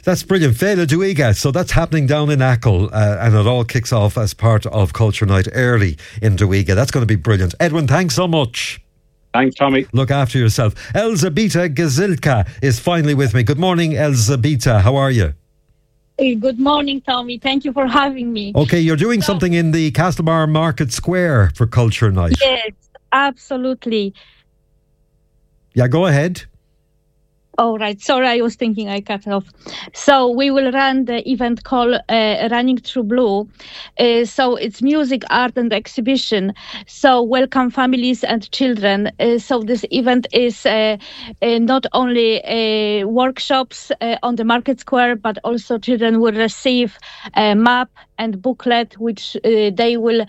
That's brilliant. Féile Duiga. So that's happening down in Achill, and it all kicks off as part of Culture Night early in Duiga. That's going to be brilliant. Edwin, thanks so much. Thanks, Tommy. Look after yourself. Elzbieta Gazilka is finally with me. Good morning, Elzbieta. How are you? Good morning, Tommy. Thank you for having me. Okay, you're doing something in the Castlebar Market Square for Culture Night. Yes, absolutely. Yeah, go ahead. All right. Sorry, I was thinking I cut off. So we will run the event called Running Through Blue. So it's music, art and exhibition. So welcome families and children. So this event is not only workshops on the Market Square, but also children will receive a map and booklet, which they will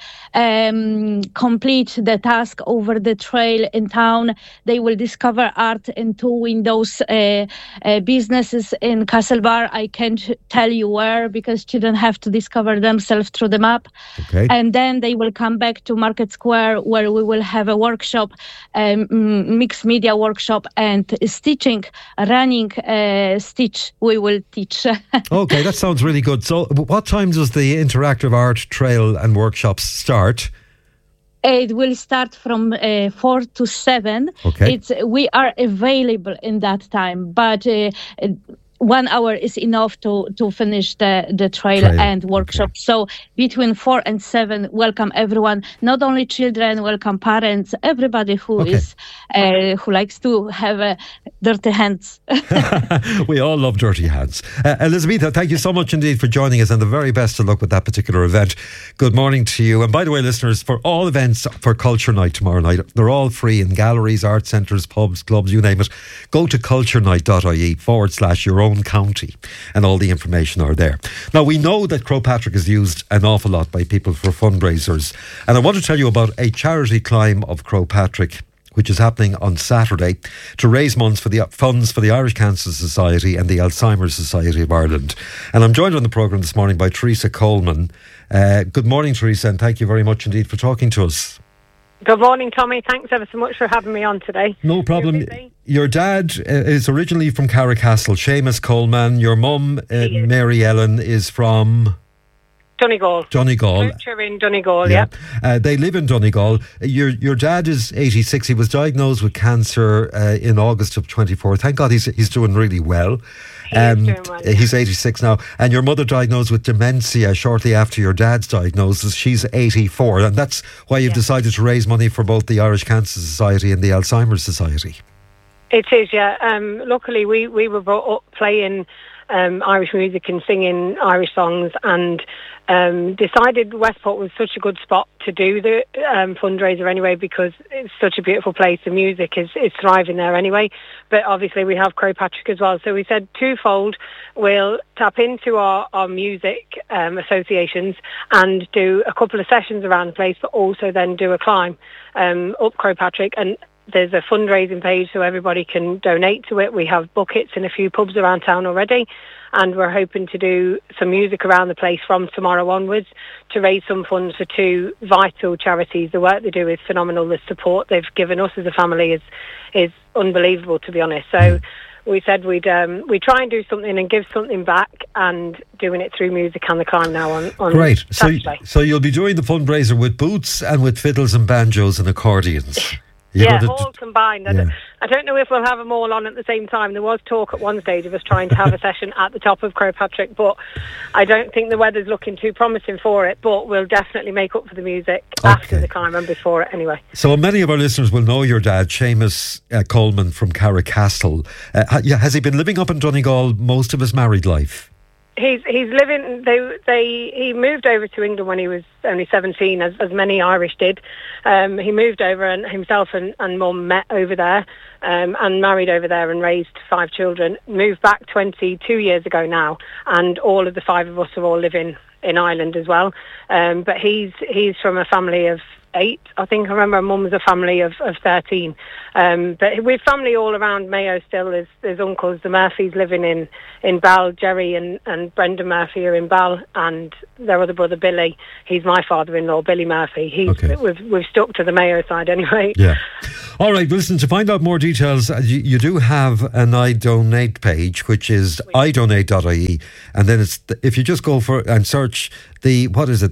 complete the task over the trail in town. They will discover art in 2 windows businesses in Castlebar. I can't tell you where because children have to discover themselves through the map. Okay. And then they will come back to Market Square where we will have a workshop, mixed media workshop and stitching, running stitch we will teach. Okay, that sounds really good. So what time does the interactive art trail and workshops start? It will start from 4 to 7. Okay. We are available in that time, but 1 hour is enough to finish the trail and workshop. Okay. So between 4 and 7, welcome everyone. Not only children, welcome parents, everybody who is who likes to have dirty hands. We all love dirty hands. Elzbieta, thank you so much indeed for joining us, and the very best of luck with that particular event. Good morning to you. And by the way, listeners, for all events for Culture Night tomorrow night, they're all free in galleries, art centres, pubs, clubs, you name it. Go to culturenight.ie/your own county, and all the information are there. Now, we know that Croagh Patrick is used an awful lot by people for fundraisers, and I want to tell you about a charity climb of Croagh Patrick, which is happening on Saturday to raise funds for the Irish Cancer Society and the Alzheimer's Society of Ireland. And I'm joined on the programme this morning by Teresa Coleman. Good morning, Teresa, and thank you very much indeed for talking to us. Good morning, Tommy. Thanks ever so much for having me on today. No problem. Your dad is originally from Carricastle, Seamus Coleman. Your mum, Mary Ellen, is from Donegal. Donegal. Church in Donegal, yeah. They live in Donegal. Your dad is 86. He was diagnosed with cancer in August of 24. Thank God he's doing really well. He's 86 now. And your mother diagnosed with dementia shortly after your dad's diagnosis. She's 84. And that's why you've decided to raise money for both the Irish Cancer Society and the Alzheimer's Society. It is, yeah. Luckily, we were brought up playing Irish music and singing Irish songs, and decided Westport was such a good spot to do the fundraiser anyway, because it's such a beautiful place. The music is thriving there anyway. But obviously we have Croagh Patrick as well. So we said twofold. We'll tap into our music associations and do a couple of sessions around the place, but also then do a climb up Croagh Patrick. And there's a fundraising page so everybody can donate to it. We have buckets in a few pubs around town already, and we're hoping to do some music around the place from tomorrow onwards to raise some funds for 2 vital charities. The work they do is phenomenal. The support they've given us as a family is unbelievable, to be honest. So we said we'd try and do something and give something back, and doing it through music and the climb now on Great. Saturday. So you'll be doing the fundraiser with boots and with fiddles and banjos and accordions. All combined. I don't know if we'll have them all on at the same time. There was talk at one stage of us trying to have a session at the top of Croagh Patrick, but I don't think the weather's looking too promising for it. But we'll definitely make up for the music after the climb and before it anyway. So many of our listeners will know your dad, Seamus Coleman from Carricastle. Has he been living up in Donegal most of his married life? He's living. He moved over to England when he was only 17, as many Irish did. He moved over, and himself and Mum met over there, and married over there and raised 5 children. Moved back 22 years ago now, and all of the 5 of us are all living in Ireland as well. But he's from a family of 8. I think I remember Mum was a family of 13. But we've family all around Mayo still. There's uncles, the Murphys living in Bal. Jerry and Brendan Murphy are in Bal, and their other brother Billy. He's my father-in-law, Billy Murphy. We've stuck to the Mayo side anyway. Yeah. All right, listen, to find out more details, you do have an iDonate page, which is idonate.ie, and then if you just go for and search there's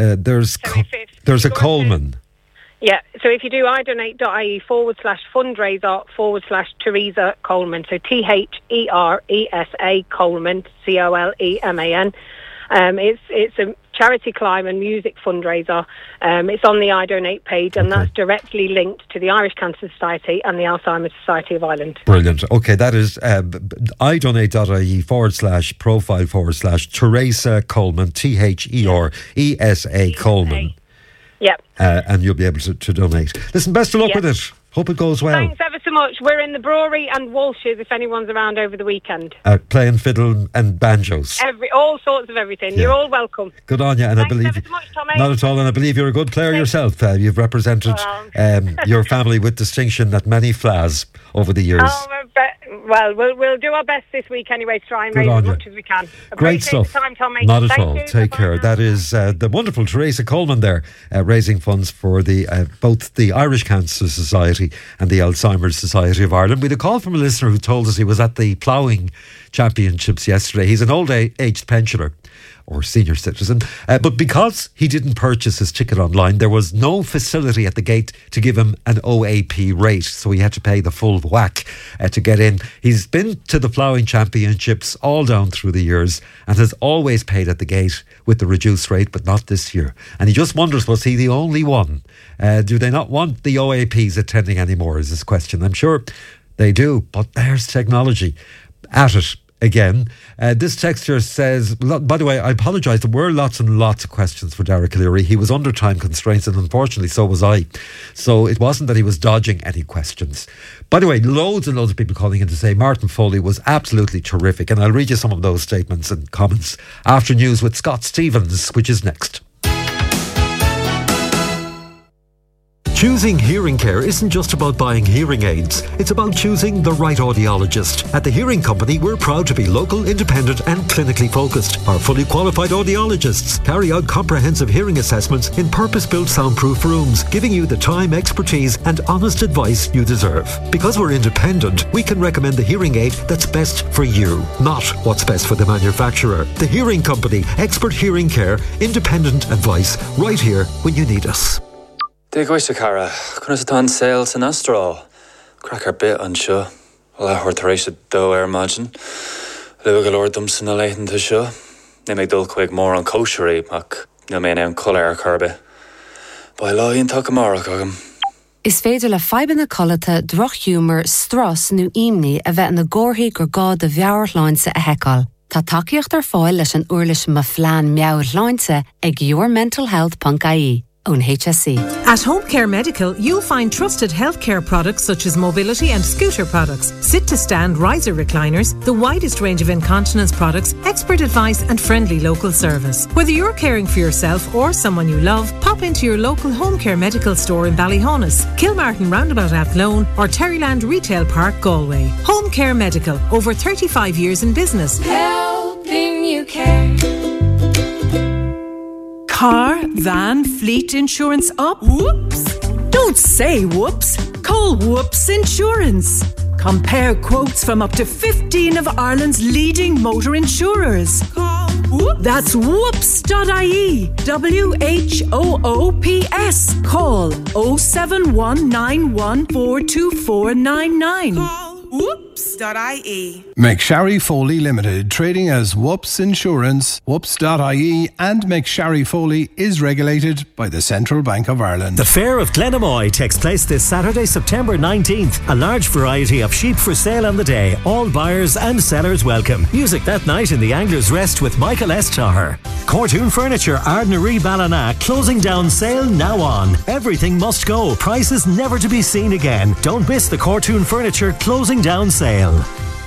a Coleman. Yeah, so if you do idonate.ie /fundraiser/Teresa Coleman, so THERESA Coleman, COLEMAN. It's a charity climb and music fundraiser. It's on the iDonate page, and that's directly linked to the Irish Cancer Society and the Alzheimer's Society of Ireland. Brilliant. Okay, that is idonate.ie /profile /Teresa Coleman, THERESA Coleman. Yep. And you'll be able to donate. Listen, best of luck with it. Hope it goes well. Thanks ever so much. We're in the brewery and Walsh's if anyone's around over the weekend. Playing fiddle and banjos. All sorts of everything. Yeah. You're all welcome. Good on you. And Thanks I believe ever so much, Tommy. Not at all. And I believe you're a good player yourself. You've represented your family with distinction at many FLAs over the years. Well, we'll do our best this week anyway to try and raise as much as we can. Great stuff. The time, Tommy. Not at all. Take care. Now. That is the wonderful Teresa Coleman there, raising funds for both the Irish Cancer Society and the Alzheimer's Society of Ireland. We had a call from a listener who told us he was at the ploughing championships yesterday. He's an old-aged pensioner or senior citizen, but because he didn't purchase his ticket online, there was no facility at the gate to give him an OAP rate, so he had to pay the full whack to get in. He's been to the ploughing championships all down through the years and has always paid at the gate with the reduced rate, but not this year. And he just wonders, was he the only one? Do they not want the OAPs attending anymore, is his question. I'm sure they do, but there's technology at it. Again, this texture says, by the way, I apologise, there were lots and lots of questions for Derek O'Leary. He was under time constraints, and unfortunately so was I. So it wasn't that he was dodging any questions. By the way, loads and loads of people calling in to say Martin Foley was absolutely terrific, and I'll read you some of those statements and comments after news with Scott Stevens, which is next. Choosing hearing care isn't just about buying hearing aids. It's about choosing the right audiologist. At the Hearing Company, we're proud to be local, independent and clinically focused. Our fully qualified audiologists carry out comprehensive hearing assessments in purpose-built soundproof rooms, giving you the time, expertise and honest advice you deserve. Because we're independent, we can recommend the hearing aid that's best for you, not what's best for the manufacturer. The Hearing Company, expert hearing care, independent advice, right here when you need us. Dig cara, Cunas atá sales in Astro. Cracker bit on show. La Horteration do imagine. Live a lord them sin a leighton to show. They make dull quick more on koshery, mac. No man am colour carbe. By law in Takamara cogum. Is féidir le feiben na colata droch humor stras nu imni a vet na gorhi gorgad de viaur lainse a hekal. Tá takeocht fáil leis an uirlis ma flan meaur lainse ag yourmentalhealth.ie. On HSC. At Home Care Medical, you'll find trusted healthcare products such as mobility and scooter products, sit-to-stand riser recliners, the widest range of incontinence products, expert advice and friendly local service. Whether you're caring for yourself or someone you love, pop into your local Home Care Medical store in Ballyhonus, Kilmartin Roundabout Athlone or Terryland Retail Park, Galway. Home Care Medical, over 35 years in business. Helping you care. Car, van, fleet insurance up? Whoops! Don't say whoops. Call Whoops Insurance. Compare quotes from up to 15 of Ireland's leading motor insurers. Call Whoops. That's whoops.ie. WHOOPS. Call 07191424499. Call whoops.ie. McSharry Foley Limited, trading as Whoops Insurance, whoops.ie, and McSharry Foley is regulated by the Central Bank of Ireland. The Fair of Glenamoy takes place this Saturday, September 19th. A large variety of sheep for sale on the day. All buyers and sellers welcome. Music that night in the Angler's Rest with Michael S. Taher. Cortoon Furniture, Ardnaree Ballina, closing down sale now on. Everything must go. Prices never to be seen again. Don't miss the Cortoon Furniture closing down sale.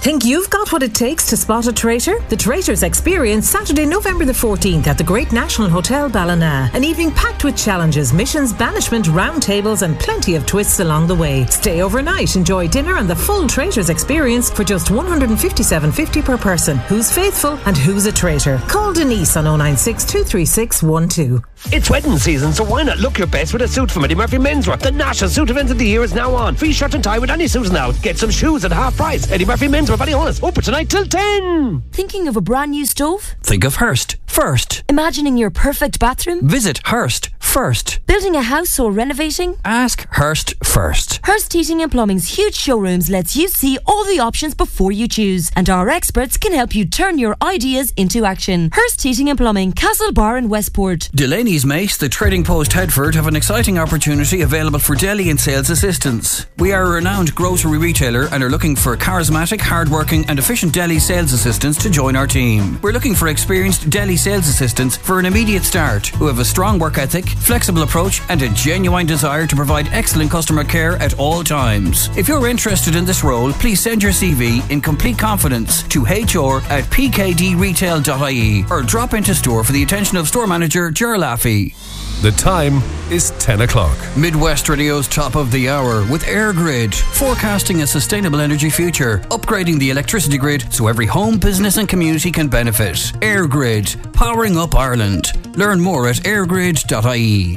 Think you've got what it takes to spot a traitor? The Traitors Experience, Saturday, November the 14th at the Great National Hotel Ballina. An evening packed with challenges, missions, banishment, round tables and plenty of twists along the way. Stay overnight, enjoy dinner and the full Traitors Experience for just $157.50 per person. Who's faithful and who's a traitor? Call Denise on 096 236 12. It's wedding season, so why not look your best with a suit from Eddie Murphy Menswear? The national suit event of the year is now on. Free shirt and tie with any suit now. Get some shoes at half price. Eddie Murphy Menswear, Ballyhonus, open tonight till 10. Thinking of a brand new stove? Think of Hearst first. Imagining your perfect bathroom? Visit Hearst first. Building a house or renovating? Ask Hearst first. Hearst Heating and Plumbing's huge showrooms lets you see all the options before you choose, and our experts can help you turn your ideas into action. Hearst Heating and Plumbing, Castlebar and Westport. Delaney's Mace, the Trading Post Headford, have an exciting opportunity available for deli and sales assistants. We are a renowned grocery retailer and are looking for charismatic, hardworking and efficient deli sales assistants to join our team. We're looking for experienced deli sales assistants for an immediate start who have a strong work ethic, flexible approach and a genuine desire to provide excellent customer care at all times. If you're interested in this role, please send your CV in complete confidence to hr@pkdretail.ie or drop into store for the attention of store manager Ger Laffey. The time is 10 o'clock. Midwest Radio's top of the hour with AirGrid, forecasting a sustainable energy future, upgrading the electricity grid so every home, business and community can benefit. AirGrid, powering up Ireland. Learn more at airgrid.ie.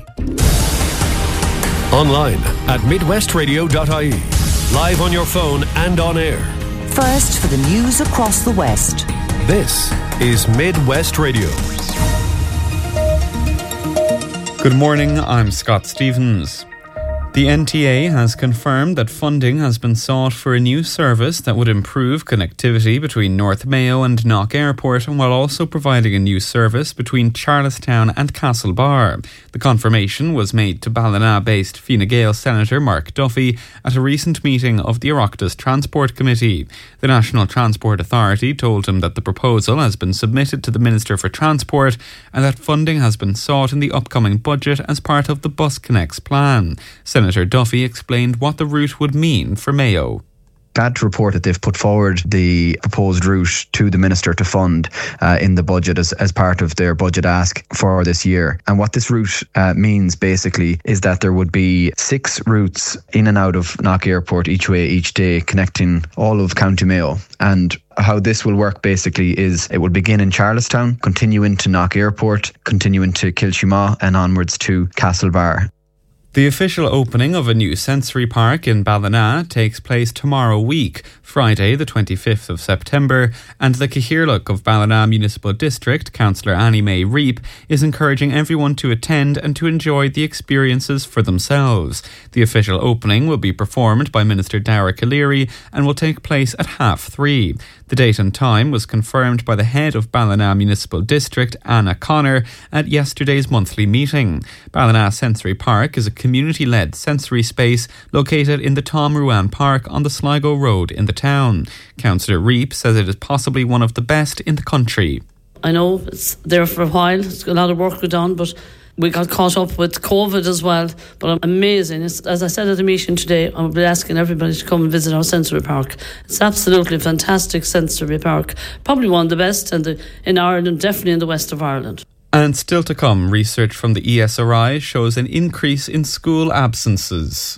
Online at midwestradio.ie. Live on your phone and on air. First for the news across the West. This is Midwest Radio. Good morning, I'm Scott Stevens. The NTA has confirmed that funding has been sought for a new service that would improve connectivity between North Mayo and Knock Airport, while also providing a new service between Charlestown and Castlebar. The confirmation was made to Ballina-based Fine Gael Senator Mark Duffy at a recent meeting of the Oireachtas Transport Committee. The National Transport Authority told him that the proposal has been submitted to the Minister for Transport and that funding has been sought in the upcoming budget as part of the Bus Connects plan. Senator Duffy explained what the route would mean for Mayo. Glad to report that they've put forward the proposed route to the Minister to fund in the budget as part of their budget ask for this year. And what this route means basically is that there would be 6 routes in and out of Knock Airport each way each day, connecting all of County Mayo. And how this will work basically is it will begin in Charlestown, continue into Knock Airport, continue into Kilshima and onwards to Castlebar. The official opening of a new sensory park in Ballina takes place tomorrow week, Friday the 25th of September, and the Cathaoirleach of Ballina Municipal District, Councillor Annie May Reap, is encouraging everyone to attend and to enjoy the experiences for themselves. The official opening will be performed by Minister Dara Calleary and will take place at 3:30. The date and time was confirmed by the head of Ballina Municipal District, Anna Connor, at yesterday's monthly meeting. Ballina Sensory Park is a community-led sensory space located in the Tom Ruan Park on the Sligo Road in the town. Councillor Reap says it is possibly one of the best in the country. I know it's there for a while, it's a lot of work done, but we got caught up with COVID as well, but I'm amazing. As I said at the meeting today, I'll be asking everybody to come and visit our sensory park. It's absolutely a fantastic sensory park, probably one of the best in Ireland, definitely in the west of Ireland. And still to come, research from the ESRI shows an increase in school absences.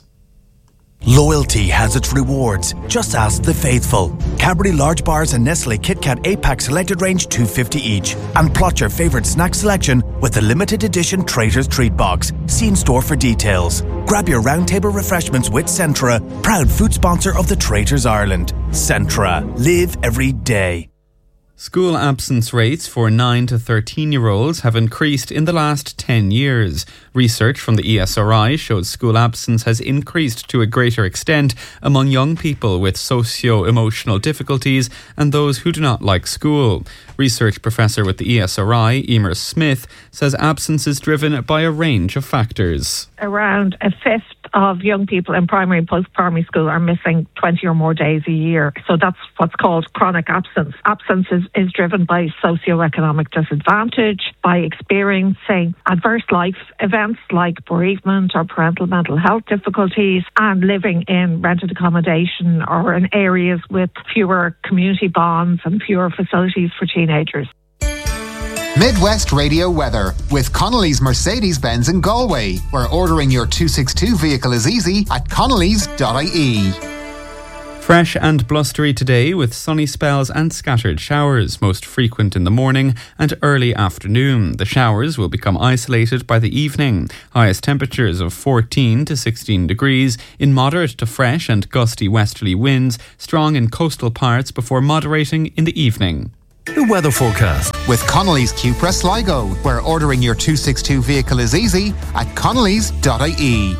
Loyalty has its rewards. Just ask the faithful. Cadbury Large Bars and Nestle KitKat 8-pack selected range $2.50 each. And plot your favourite snack selection with the limited edition Traitors Treat Box. See in store for details. Grab your roundtable refreshments with Centra, proud food sponsor of the Traitors Ireland. Centra. Live every day. School absence rates for 9 to 13-year-olds have increased in the last 10 years. Research from the ESRI shows school absence has increased to a greater extent among young people with socio-emotional difficulties and those who do not like school. Research professor with the ESRI, Emer Smith, says absence is driven by a range of factors. Around a fifth of young people in primary and post-primary school are missing 20 or more days a year. So that's what's called chronic absence. Absence is driven by socioeconomic disadvantage, by experiencing adverse life events like bereavement or parental mental health difficulties, and living in rented accommodation or in areas with fewer community bonds and fewer facilities for teenagers. Midwest Radio Weather with Connolly's Mercedes-Benz in Galway, where ordering your 262 vehicle is easy at connolly's.ie. Fresh and blustery today with sunny spells and scattered showers, most frequent in the morning and early afternoon. The showers will become isolated by the evening. Highest temperatures of 14 to 16 degrees in moderate to fresh and gusty westerly winds, strong in coastal parts before moderating in the evening. The weather forecast with Connolly's Cupra Sligo, where ordering your 262 vehicle is easy at connolly's.ie.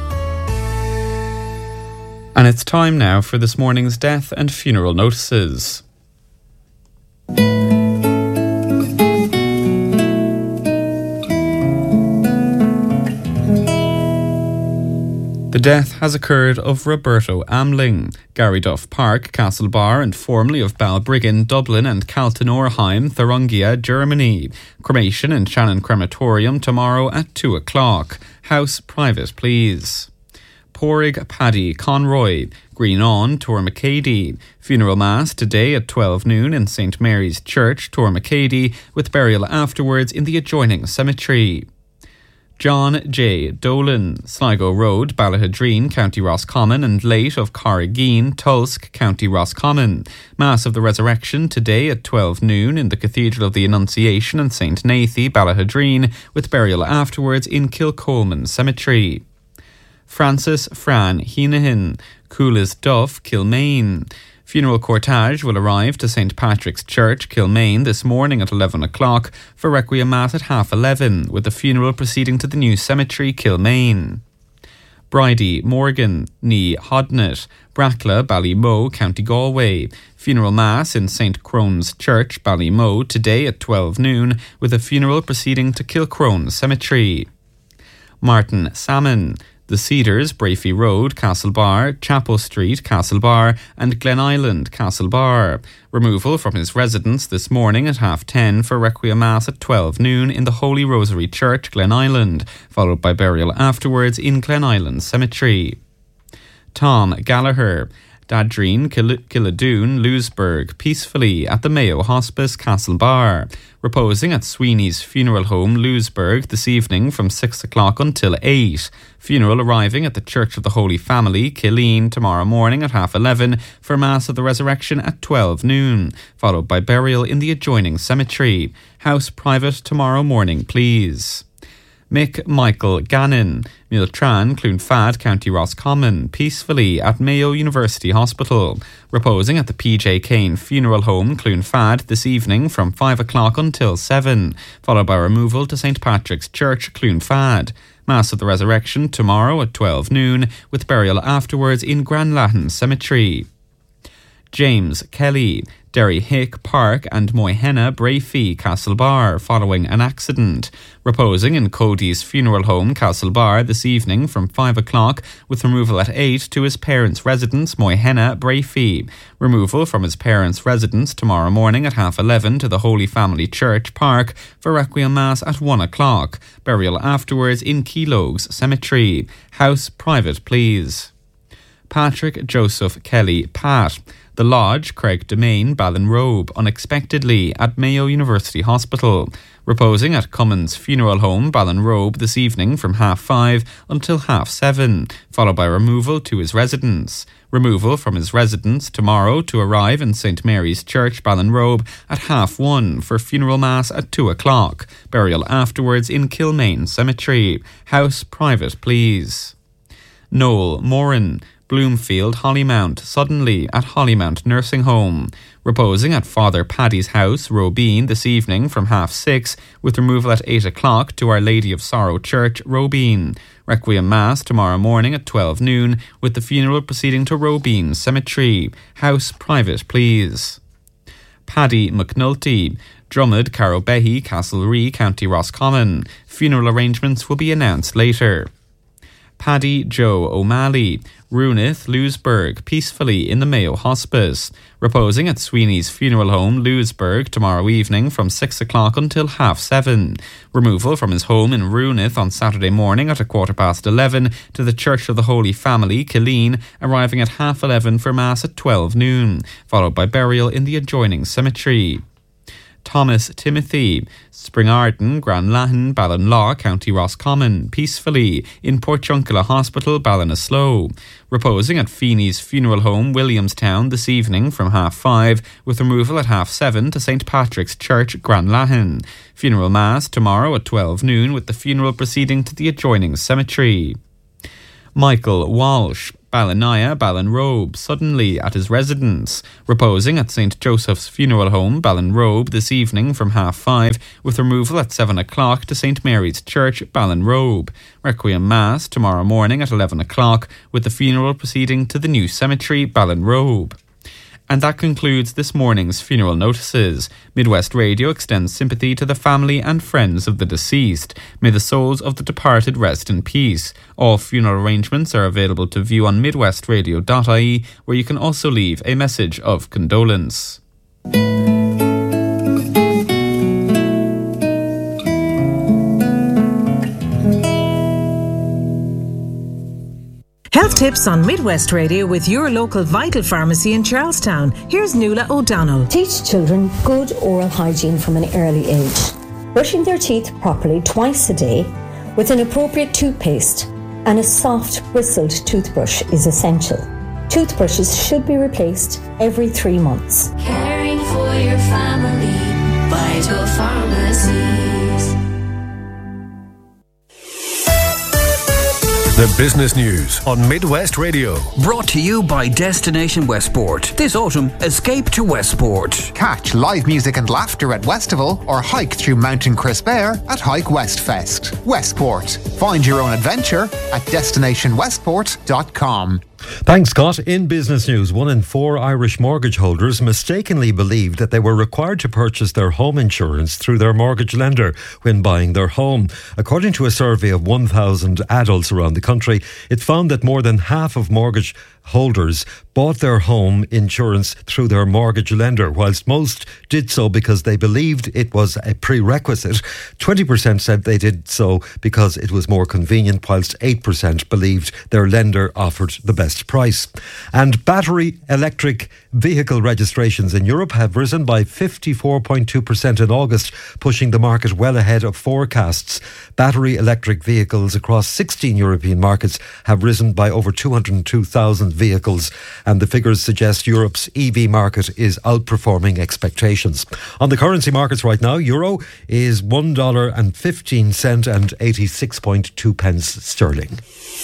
And it's time now for this morning's death and funeral notices. The death has occurred of Roberto Amling, Garryduff Park, Castlebar, and formerly of Balbriggan, Dublin, and Kaltenorheim, Thuringia, Germany. Cremation in Shannon Crematorium tomorrow at 2 o'clock. House private, please. Porrig Paddy Conroy, Greenawn, Tormacady. Funeral Mass today at 12 noon in St Mary's Church, Tormacady, with burial afterwards in the adjoining cemetery. John J. Dolan, Sligo Road, Ballahadreen, County Roscommon, and late of Carrageen, Tulsk, County Roscommon. Mass of the Resurrection today at 12 noon in the Cathedral of the Annunciation and St Nathy, Ballahadreen, with burial afterwards in Kilcolman Cemetery. Francis Fran Heenahan, Coolis Duff, Kilmaine. Funeral cortege will arrive to St Patrick's Church, Kilmaine, this morning at 11 o'clock for Requiem Mass at 11:30, with the funeral proceeding to the new cemetery, Kilmaine. Bridie Morgan, Ní Hodnet, Brackla, Ballymoe, County Galway. Funeral Mass in St Crone's Church, Ballymoe, today at 12 noon, with a funeral proceeding to Kilcrone Cemetery. Martin Salmon, The Cedars, Brafey Road, Castlebar, Chapel Street, Castlebar, and Glen Island, Castlebar. Removal from his residence this morning at 10:30 for Requiem Mass at 12 noon in the Holy Rosary Church, Glen Island, followed by burial afterwards in Glen Island Cemetery. Tom Gallagher, Dadreen, Killadoon, Louisburg, peacefully at the Mayo Hospice, Castlebar. Reposing at Sweeney's Funeral Home, Louisburg, this evening from 6 o'clock until 8. Funeral arriving at the Church of the Holy Family, Killeen, tomorrow morning at 11:30 for Mass of the Resurrection at 12 noon, followed by burial in the adjoining cemetery. House private tomorrow morning, please. Mick Michael Gannon, Miltran, Cloonfad, County Roscommon, peacefully at Mayo University Hospital. Reposing at the PJ Kane Funeral Home, Cloonfad, this evening from 5 o'clock until 7, followed by removal to St Patrick's Church, Cloonfad. Mass of the Resurrection tomorrow at 12 noon, with burial afterwards in Granlatin Cemetery. James Kelly, Derry Hick Park and Moyhenna Brafey, Castlebar, following an accident. Reposing in Cody's Funeral Home, Castlebar, this evening from 5 o'clock, with removal at 8 to his parents' residence, Moyhenna Brafey. Removal from his parents' residence tomorrow morning at 11:30 to the Holy Family Church Park for Requiem Mass at 1 o'clock. Burial afterwards in Keelogues Cemetery. House private, please. Patrick Joseph Kelly, Pat. The Lodge, Craig Domain, Ballinrobe, unexpectedly at Mayo University Hospital. Reposing at Cummins Funeral Home, Ballinrobe, this evening from 5:30 until 7:30, followed by removal to his residence. Removal from his residence tomorrow to arrive in St Mary's Church, Ballinrobe at 1:30 for funeral mass at 2 o'clock. Burial afterwards in Kilmaine Cemetery. House private, please. Noel Moran, Bloomfield, Hollymount, suddenly at Hollymount Nursing Home. Reposing at Father Paddy's house, Robeen, this evening from 6:30, with removal at 8 o'clock to Our Lady of Sorrow Church, Robeen. Requiem Mass tomorrow morning at 12 noon, with the funeral proceeding to Robeen Cemetery. House private, please. Paddy McNulty, Drummond, Carrowbehy, Castlerea, County Roscommon. Funeral arrangements will be announced later. Paddy Joe O'Malley. Runeth Lewisburg, peacefully in the Mayo Hospice. Reposing at Sweeney's Funeral Home, Lewisburg, tomorrow evening from 6 o'clock until 7:30. Removal from his home in Runeth on Saturday morning at 11:15 to the Church of the Holy Family, Killeen, arriving at 11:30 for Mass at 12 noon, followed by burial in the adjoining cemetery. Thomas Timothy, Springarden, Granlahan, Ballinlaw, County Roscommon, peacefully in Portiuncula Hospital, Ballinasloe. Reposing at Feeney's Funeral Home, Williamstown, this evening from 5:30, with removal at 7:30 to St Patrick's Church, Granlahan. Funeral Mass tomorrow at 12 noon, with the funeral proceeding to the adjoining cemetery. Michael Walsh, Ballinaya, Ballinrobe, suddenly at his residence. Reposing at St Joseph's Funeral Home, Ballinrobe, this evening from 5:30, with removal at 7 o'clock to St Mary's Church, Ballinrobe. Requiem Mass tomorrow morning at 11 o'clock, with the funeral proceeding to the new cemetery, Ballinrobe. And that concludes this morning's funeral notices. Midwest Radio extends sympathy to the family and friends of the deceased. May the souls of the departed rest in peace. All funeral arrangements are available to view on midwestradio.ie, where you can also leave a message of condolence. Health tips on Midwest Radio with your local Vital Pharmacy in Charlestown. Here's Nuala O'Donnell. Teach children good oral hygiene from an early age. Brushing their teeth properly twice a day with an appropriate toothpaste and a soft bristled toothbrush is essential. Toothbrushes should be replaced every 3 months. Caring for your family, Vital Pharmacies. The business news on Midwest Radio. Brought to you by Destination Westport. This autumn, escape to Westport. Catch live music and laughter at Westival or hike through Mountain Crisp Air at Hike West Fest. Westport. Find your own adventure at destinationwestport.com. Thanks, Scott. In business news, 1 in 4 Irish mortgage holders mistakenly believed that they were required to purchase their home insurance through their mortgage lender when buying their home. According to a survey of 1,000 adults around the country, it found that more than half of mortgage holders bought their home insurance through their mortgage lender, whilst most did so because they believed it was a prerequisite. 20% said they did so because it was more convenient, whilst 8% believed their lender offered the best price. And battery electric vehicle registrations in Europe have risen by 54.2% in August, pushing the market well ahead of forecasts. Battery electric vehicles across 16 European markets have risen by over 202,000 vehicles, and the figures suggest Europe's EV market is outperforming expectations. On the currency markets right now, euro is $1.15 and 86.2 pence sterling.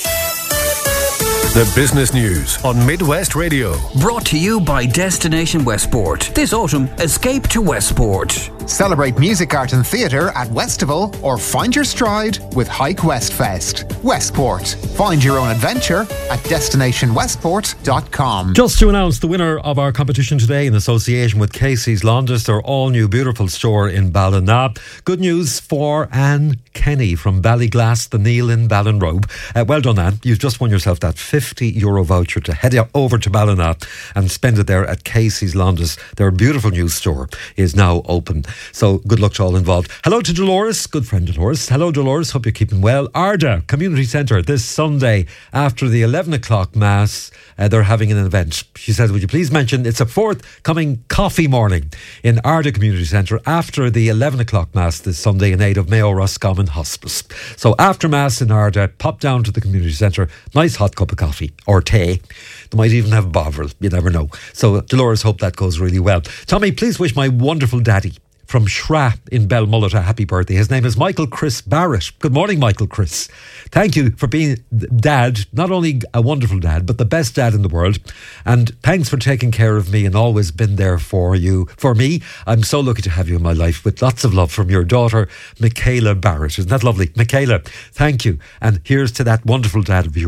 The business news on Midwest Radio. Brought to you by Destination Westport. This autumn, escape to Westport. Celebrate music, art and theatre at Westival or find your stride with Hike West Fest. Westport. Find your own adventure at destinationwestport.com. Just to announce the winner of our competition today in association with Casey's Londis, their all-new beautiful store in Ballina. Good news for Anne Kenny from Ballyglass, the Neil in Ballinrobe. Well done, Anne. You've just won yourself that €50 voucher to head over to Ballina and spend it there at Casey's Londis. Their beautiful new store is now open. So good luck to all involved. Hello to Dolores, good friend Dolores. Hello Dolores, hope you're keeping well. Arda Community Centre this Sunday after the 11 o'clock Mass, they're having an event. She says, would you please mention it's a forthcoming coffee morning in Arda Community Centre after the 11 o'clock Mass this Sunday in aid of Mayo Roscommon Hospice. So after Mass in Arda, pop down to the Community Centre, nice hot cup of coffee or tea. They might even have a bovril, you never know. So Dolores, hope that goes really well. Tommy, please wish my wonderful daddy from Shra in Belmullet a happy birthday. His name is Michael Chris Barrett. Good morning, Michael Chris. Thank you for being dad, not only a wonderful dad, but the best dad in the world. And thanks for taking care of me and always been there for you. For me, I'm so lucky to have you in my life with lots of love from your daughter, Michaela Barrett. Isn't that lovely? Michaela, thank you. And here's to that wonderful dad of yours.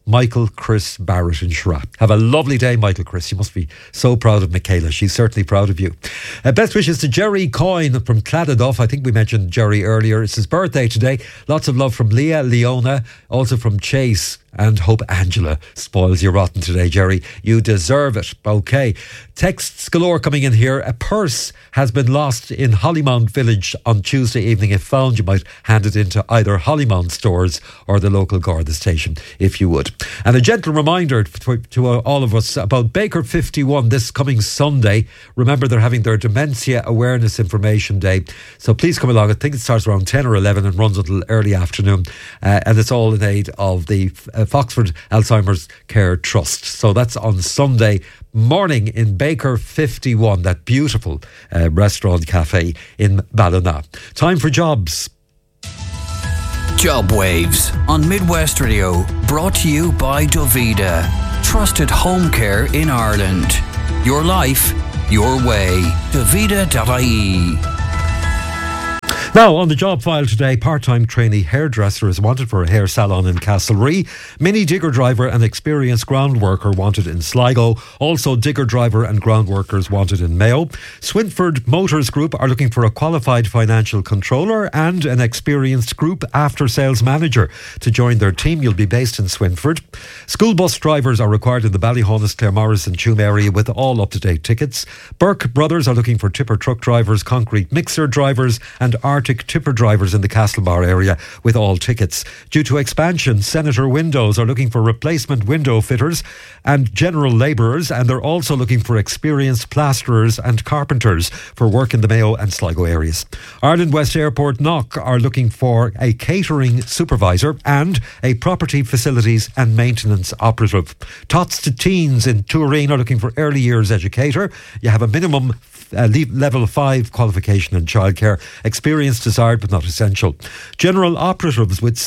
Michael Chris Barrett in Shra. Have a lovely day, Michael Chris. You must be so proud of Michaela. She's certainly proud of you. Best wishes to Jerry Coyne from Cladaduff. I think we mentioned Jerry earlier. It's his birthday today. Lots of love from Leah, Leona, also from Chase. And hope Angela spoils you rotten today, Jerry. You deserve it. Okay. Texts galore coming in here. A purse has been lost in Hollymount Village on Tuesday evening. If found, you might hand it into either Hollymount stores or the local Garda station, if you would. And a gentle reminder to all of us about Baker 51 this coming Sunday. Remember, they're having their Dementia Awareness Information Day. So please come along. I think it starts around 10 or 11 and runs until early afternoon. And it's all in aid of the Foxford Alzheimer's Care Trust. So that's on Sunday morning in Baker 51, that beautiful restaurant cafe in Ballina. Time for jobs. Job Waves on Midwest Radio, brought to you by Dovida, trusted home care in Ireland. Your life, your way. Dovida.ie. Now, on the job file today, part-time trainee hairdresser is wanted for a hair salon in Castlerea. Mini digger driver and experienced ground worker wanted in Sligo. Also, digger driver and ground workers wanted in Mayo. Swinford Motors Group are looking for a qualified financial controller and an experienced group after-sales manager. To join their team, you'll be based in Swinford. School bus drivers are required in the Ballyhonus, Claremorris and Tuam area with all up-to-date tickets. Burke Brothers are looking for tipper truck drivers, concrete mixer drivers and Arctic tipper drivers in the Castlebar area with all tickets. Due to expansion, Senator Windows are looking for replacement window fitters and general labourers, and they're also looking for experienced plasterers and carpenters for work in the Mayo and Sligo areas. Ireland West Airport Knock are looking for a catering supervisor and a property facilities and maintenance operative. Tots to teens in Turin are looking for early years educator. You have a minimum level 5 qualification in childcare. Experience desired but not essential. General operatives with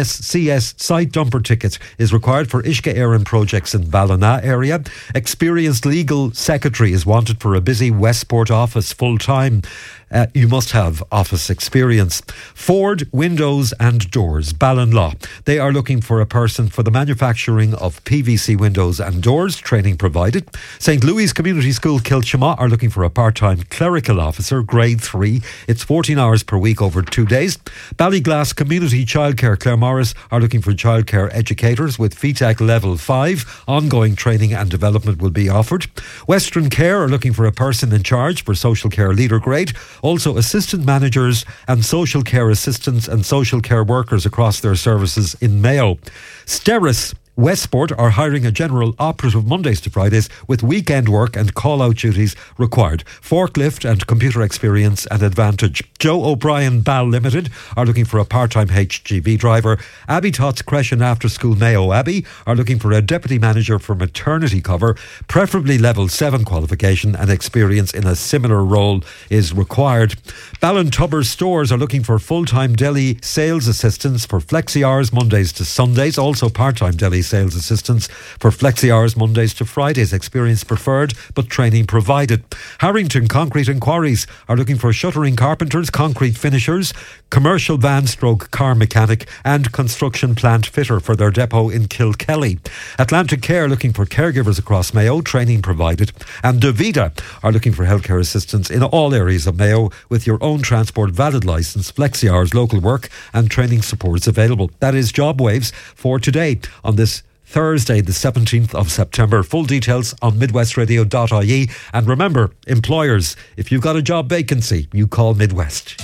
CSCS site dumper tickets is required for Ishka Éireann projects in Ballina area. Experienced legal secretary is wanted for a busy Westport office full time. You must have office experience. Ford Windows and Doors, Ballinlaw. They are looking for a person for the manufacturing of PVC windows and doors, training provided. St. Louis Community School Kilchama are looking for a part-time clerical officer, grade 3. It's 14 hours per week over 2 days. Ballyglass Community Childcare Claremorris are looking for childcare educators with FETAC level 5. Ongoing training and development will be offered. Western Care are looking for a person in charge for social care leader grade. Also, assistant managers and social care assistants and social care workers across their services in Mayo. Steris Westport are hiring a general operative Mondays to Fridays with weekend work and call-out duties required. Forklift and computer experience an advantage. Joe O'Brien Ball Limited are looking for a part-time HGV driver. Abbey Tots Creche and After School Mayo Abbey are looking for a deputy manager for maternity cover. Preferably level 7 qualification and experience in a similar role is required. Ballintubber Stores are looking for full-time deli sales assistants for flexi hours Mondays to Sundays. Also part-time deli sales assistants for flexi hours Mondays to Fridays. Experience preferred but training provided. Harrington Concrete and Quarries are looking for shuttering carpenters, concrete finishers, commercial van stroke car mechanic and construction plant fitter for their depot in Kilkelly. Atlantic Care looking for caregivers across Mayo, training provided. And Dovida are looking for healthcare assistants in all areas of Mayo with your own transport valid licence, flexi hours, local work and training supports available. That is Job Waves for today on this Thursday, the 17th of September. Full details on midwestradio.ie. And remember, employers, if you've got a job vacancy, you call Midwest.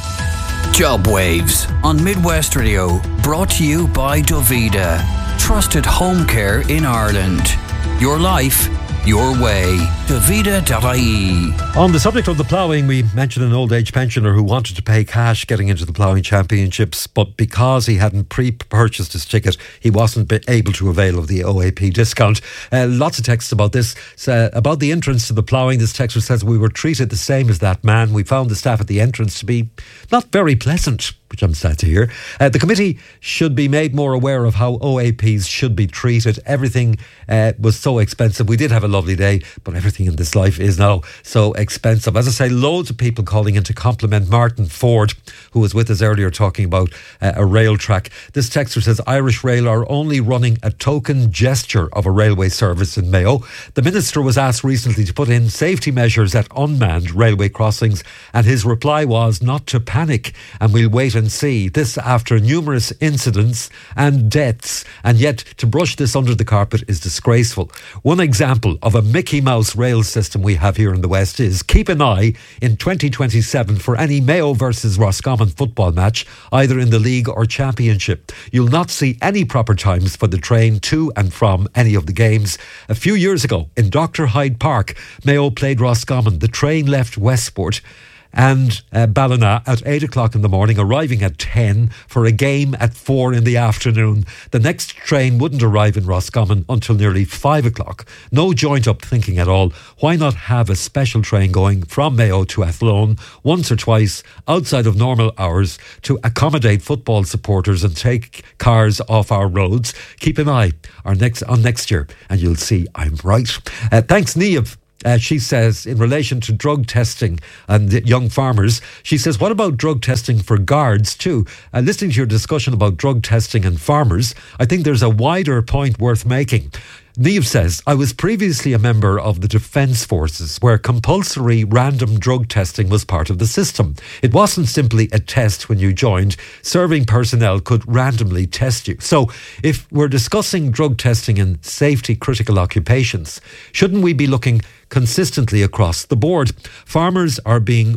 Job Waves on Midwest Radio, brought to you by Dovida, trusted home care in Ireland. Your life, your way. Dovida.ie. On the subject of the ploughing, we mentioned an old age pensioner who wanted to pay cash getting into the ploughing championships, but because he hadn't pre-purchased his ticket, he wasn't able to avail of the OAP discount. Lots of texts about this. About the entrance to the ploughing, this texter says, we were treated the same as that man. We found the staff at the entrance to be not very pleasant. which I'm sad to hear. The committee should be made more aware of how OAPs should be treated. Everything was so expensive. We did have a lovely day, but everything in this life is now so expensive. As I say, loads of people calling in to compliment Martin Ford, who was with us earlier talking about a rail track. This texter says Irish Rail are only running a token gesture of a railway service in Mayo. The Minister was asked recently to put in safety measures at unmanned railway crossings, and his reply was not to panic, and we'll wait and see. This after numerous incidents and deaths, and yet to brush this under the carpet is disgraceful. One example of a Mickey Mouse rail system we have here in the West is keep an eye in 2027 for any Mayo versus Roscommon football match, either in the league or championship. You'll not see any proper times for the train to and from any of the games. A few years ago in Dr. Hyde Park, Mayo played Roscommon. The train left Westport and Ballina at 8 o'clock in the morning, arriving at 10 for a game at 4 in the afternoon. The next train wouldn't arrive in Roscommon until nearly 5 o'clock. No joint up thinking at all. Why not have a special train going from Mayo to Athlone once or twice outside of normal hours to accommodate football supporters and take cars off our roads? Keep an eye on next year and you'll see I'm right. Thanks, Niamh. She says, in relation to drug testing and young farmers, she says, what about drug testing for guards too? Listening to your discussion about drug testing and farmers, I think there's a wider point worth making. Niamh says, I was previously a member of the Defence Forces where compulsory random drug testing was part of the system. It wasn't simply a test when you joined. Serving personnel could randomly test you. So if we're discussing drug testing in safety critical occupations, shouldn't we be looking consistently across the board? Farmers are being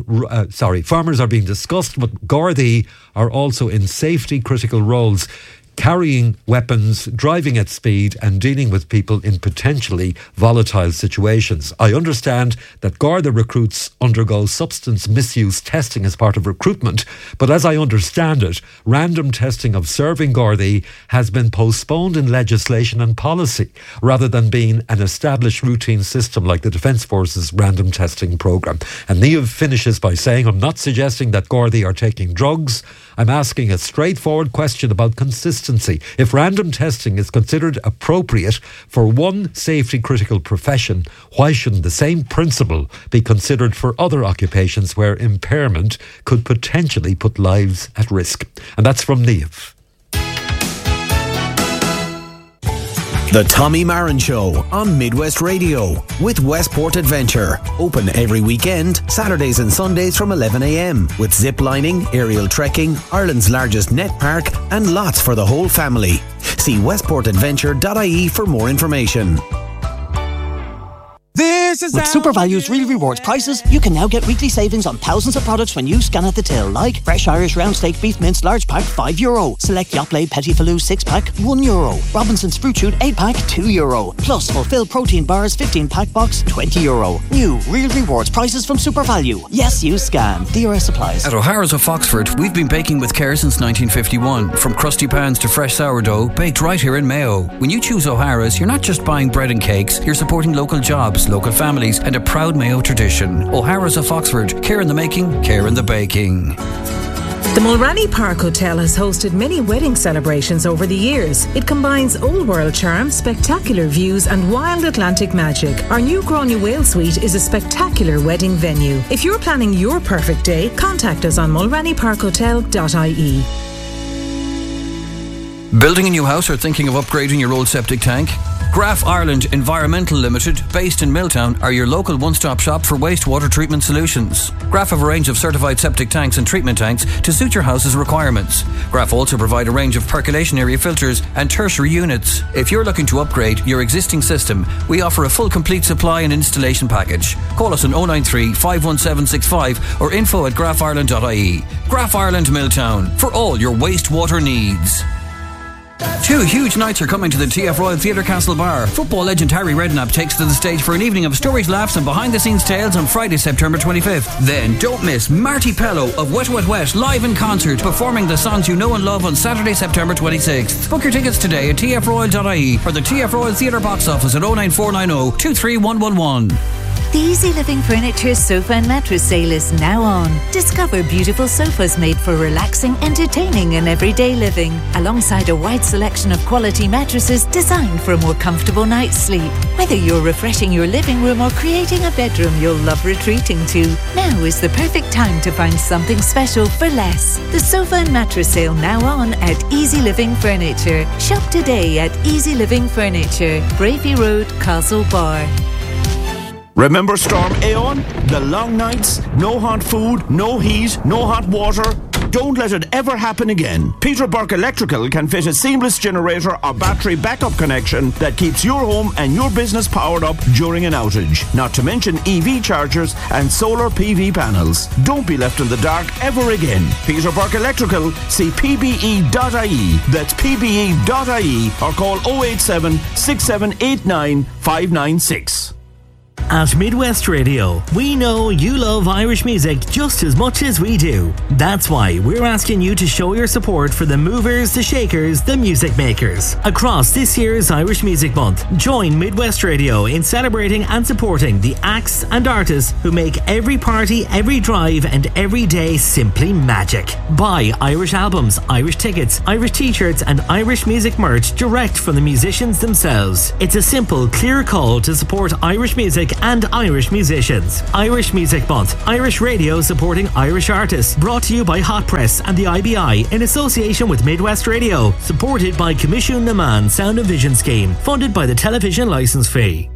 discussed, but Gardaí are also in safety critical roles, carrying weapons, driving at speed and dealing with people in potentially volatile situations. I understand that Garda recruits undergo substance misuse testing as part of recruitment, but as I understand it, random testing of serving Gardaí has been postponed in legislation and policy, rather than being an established routine system like the Defence Forces random testing programme. And Niamh finishes by saying, I'm not suggesting that Gardaí are taking drugs. I'm asking a straightforward question about consistency. If random testing is considered appropriate for one safety critical profession, why shouldn't the same principle be considered for other occupations where impairment could potentially put lives at risk? And that's from Niamh. The Tommy Marin Show on Midwest Radio with Westport Adventure. Open every weekend, Saturdays and Sundays from 11 a.m. with zip lining, aerial trekking, Ireland's largest net park and lots for the whole family. See westportadventure.ie for more information. With SuperValue's Real Rewards prices, you can now get weekly savings on thousands of products when you scan at the till, like fresh Irish round steak beef mince large pack €5, select Yoplait Petit Falou 6 pack €1, Robinson's Fruit Shoot 8 pack €2, plus Fulfill Protein Bars 15 pack box €20. New Real Rewards prices from SuperValue. Yes, you scan. DRS applies. At O'Hara's of Foxford, we've been baking with care since 1951. From crusty pans to fresh sourdough, baked right here in Mayo. When you choose O'Hara's, you're not just buying bread and cakes, you're supporting local jobs, local families and a proud Mayo tradition. O'Hara's of Oxford. Care in the making, care in the baking. The Mulranny Park Hotel has hosted many wedding celebrations over the years. It combines old world charm, spectacular views and wild Atlantic magic. Our new Grania Whale Suite is a spectacular wedding venue. If you're planning your perfect day, contact us on mulrannyparkhotel.ie. Building a new house or thinking of upgrading your old septic tank? Graf Ireland Environmental Limited, based in Milltown, are your local one-stop shop for wastewater treatment solutions. Graf have a range of certified septic tanks and treatment tanks to suit your house's requirements. Graf also provide a range of percolation area filters and tertiary units. If you're looking to upgrade your existing system, we offer a full complete supply and installation package. Call us on 093 51765 or info@grafireland.ie. Graf Ireland Milltown, for all your wastewater needs. Two huge nights are coming to the TF Royal Theatre Castlebar. Football legend Harry Redknapp takes to the stage for an evening of stories, laughs and behind-the-scenes tales on Friday, September 25th. Then don't miss Marty Pello of Wet Wet Wet live in concert, performing the songs you know and love on Saturday, September 26th. Book your tickets today at tfroyal.ie or the TF Royal Theatre box office at 09490 23111. The Easy Living Furniture Sofa and Mattress Sale is now on. Discover beautiful sofas made for relaxing, entertaining and everyday living, alongside a wide selection of quality mattresses designed for a more comfortable night's sleep. Whether you're refreshing your living room or creating a bedroom you'll love retreating to, now is the perfect time to find something special for less. The Sofa and Mattress Sale now on at Easy Living Furniture. Shop today at Easy Living Furniture, Bravey Road, Castlebar. Remember Storm Aeon? The long nights, no hot food, no heat, no hot water. Don't let it ever happen again. Peter Burke Electrical can fit a seamless generator or battery backup connection that keeps your home and your business powered up during an outage. Not to mention EV chargers and solar PV panels. Don't be left in the dark ever again. Peter Burke Electrical, see pbe.ie. That's pbe.ie or call 087 6789 596. At Midwest Radio, we know you love Irish music just as much as we do. That's why we're asking you to show your support for the movers, the shakers, the music makers. Across this year's Irish Music Month, join Midwest Radio in celebrating and supporting the acts and artists who make every party, every drive and every day simply magic. Buy Irish albums, Irish tickets, Irish t-shirts and Irish music merch direct from the musicians themselves. It's a simple, clear call to support Irish music and Irish musicians. Irish Music Month, Irish Radio supporting Irish artists. Brought to you by Hot Press and the IBI in association with Midwest Radio. Supported by Commission Naman Sound and Vision Scheme. Funded by the television licence fee.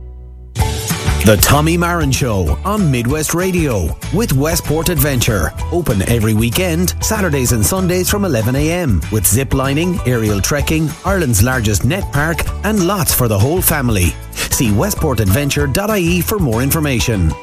The Tommy Marin Show on Midwest Radio with Westport Adventure. Open every weekend, Saturdays and Sundays from 11 a.m. with zip lining, aerial trekking, Ireland's largest net park and lots for the whole family. See westportadventure.ie for more information.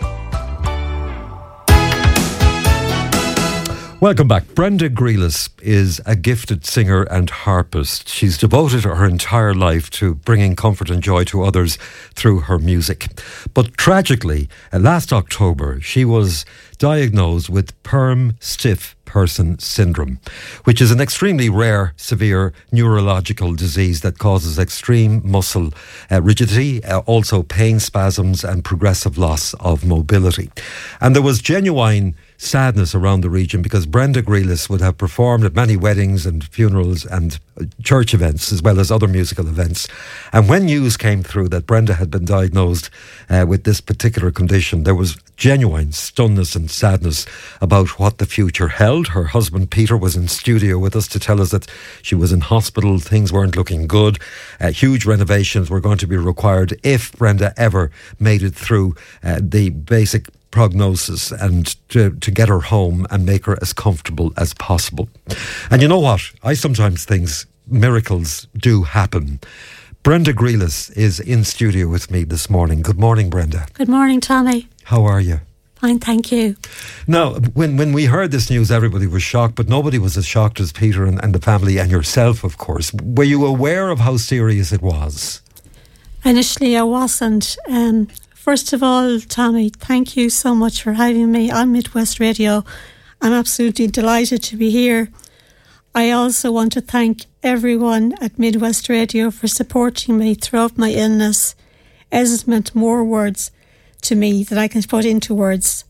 Welcome back. Brenda Grealis is a gifted singer and harpist. She's devoted her entire life to bringing comfort and joy to others through her music. But tragically, last October, she was diagnosed with Perm Stiff Person Syndrome, which is an extremely rare, severe neurological disease that causes extreme muscle rigidity, also pain spasms and progressive loss of mobility. And there was genuine sadness around the region because Brenda Grealis would have performed at many weddings and funerals and church events as well as other musical events. And when news came through that Brenda had been diagnosed with this particular condition, there was genuine stunness and sadness about what the future held. Her husband Peter was in studio with us to tell us that she was in hospital, things weren't looking good, huge renovations were going to be required if Brenda ever made it through the basic prognosis and to get her home and make her as comfortable as possible. And you know what? I sometimes think miracles do happen. Brenda Grealis is in studio with me this morning. Good morning, Brenda. Good morning, Tommy. How are you? Fine, thank you. Now, when we heard this news, everybody was shocked, but nobody was as shocked as Peter and the family and yourself, of course. Were you aware of how serious it was? Initially, I wasn't. First of all, Tommy, thank you so much for having me on Midwest Radio. I'm absolutely delighted to be here. I also want to thank everyone at Midwest Radio for supporting me throughout my illness, as it meant more words to me that I can put into words.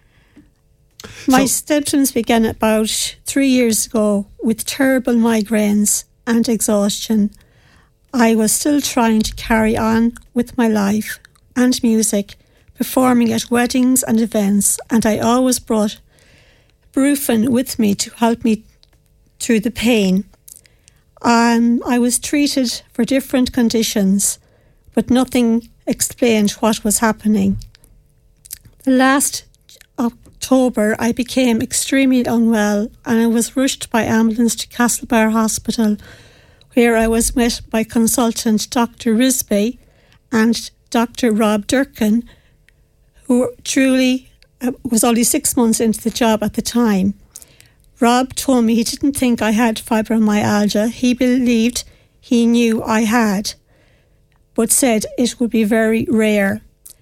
My symptoms began about 3 years ago with terrible migraines and exhaustion. I was still trying to carry on with my life and music, performing at weddings and events, and I always brought Brufen with me to help me through the pain. I was treated for different conditions, but nothing explained what was happening. Last October, I became extremely unwell and I was rushed by ambulance to Castlebar Hospital, where I was met by consultant Dr. Risby and Dr. Rob Durkin, who truly was only 6 months into the job at the time. Rob told me he didn't think I had fibromyalgia. He believed he knew I had, but said it would be very rare.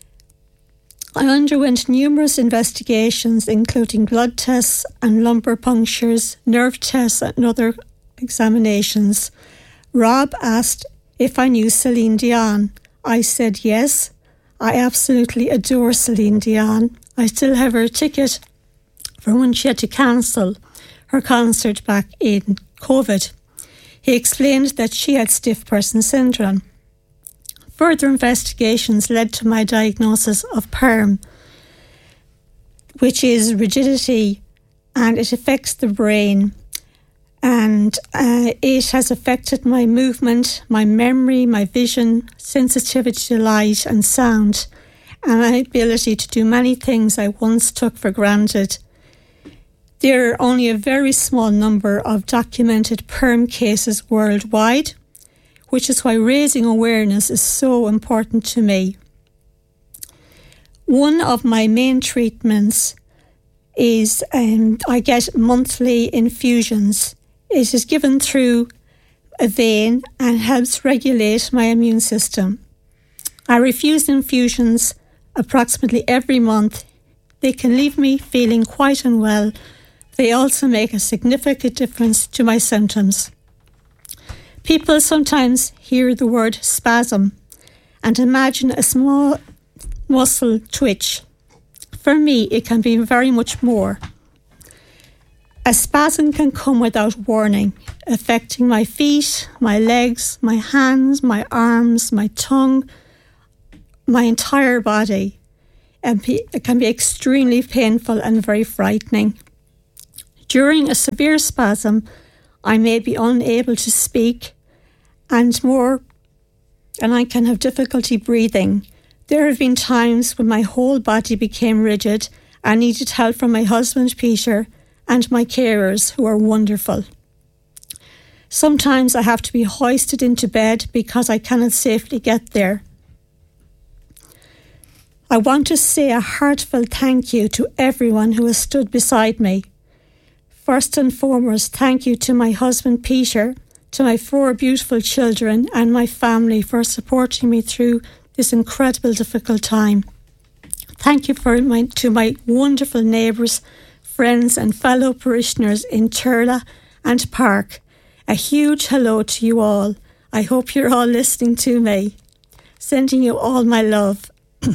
I underwent numerous investigations, including blood tests and lumbar punctures, nerve tests and other examinations. Rob asked if I knew Celine Dion. I said yes. I absolutely adore Celine Dion. I still have her ticket for when she had to cancel her concert back in COVID. He explained that she had stiff person syndrome. Further investigations led to my diagnosis of PERM, which is rigidity, and it affects the brain. And it has affected my movement, my memory, my vision, sensitivity to light and sound, and my ability to do many things I once took for granted. There are only a very small number of documented PERM cases worldwide, which is why raising awareness is so important to me. One of my main treatments is I get monthly infusions. It is given through a vein and helps regulate my immune system. I refuse infusions approximately every month. They can leave me feeling quite unwell. They also make a significant difference to my symptoms. People sometimes hear the word spasm and imagine a small muscle twitch. For me, it can be very much more. A spasm can come without warning, affecting my feet, my legs, my hands, my arms, my tongue, my entire body. And it can be extremely painful and very frightening. During a severe spasm, I may be unable to speak and I can have difficulty breathing. There have been times when my whole body became rigid. I needed help from my husband, Peter, and my carers, who are wonderful. Sometimes I have to be hoisted into bed because I cannot safely get there. I want to say a heartfelt thank you to everyone who has stood beside me. First and foremost, thank you to my husband Peter, to my 4 beautiful children and my family for supporting me through this incredible difficult time. Thank you to my wonderful neighbours, friends and fellow parishioners in Turla and Park. A huge hello to you all. I hope you're all listening to me. Sending you all my love.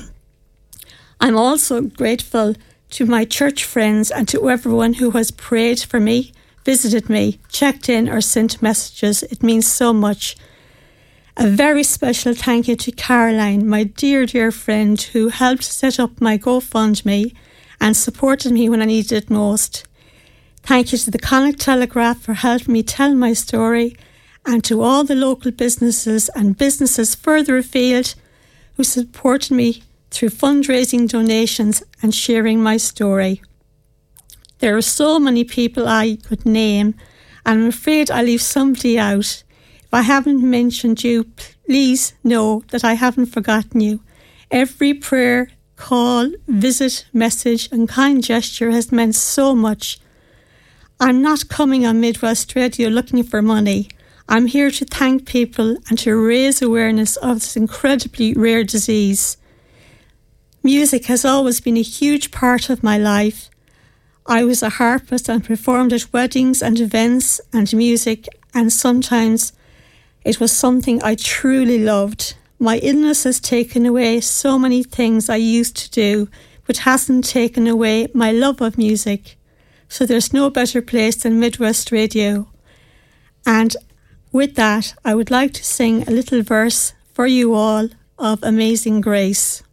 I'm also grateful to my church friends and to everyone who has prayed for me, visited me, checked in or sent messages. It means so much. A very special thank you to Caroline, my dear, dear friend, who helped set up my GoFundMe and supported me when I needed it most. Thank you to the Connacht Telegraph for helping me tell my story, and to all the local businesses and businesses further afield who supported me through fundraising donations and sharing my story. There are so many people I could name, and I'm afraid I leave somebody out. If I haven't mentioned you, please know that I haven't forgotten you. Every prayer, call, visit, message and kind gesture has meant so much. I'm not coming on Midwest Radio looking for money. I'm here to thank people and to raise awareness of this incredibly rare disease. Music has always been a huge part of my life. I was a harpist and performed at weddings and events and music, and sometimes it was something I truly loved. My illness has taken away so many things I used to do, but hasn't taken away my love of music. So there's no better place than Midwest Radio. And with that, I would like to sing a little verse for you all of Amazing Grace.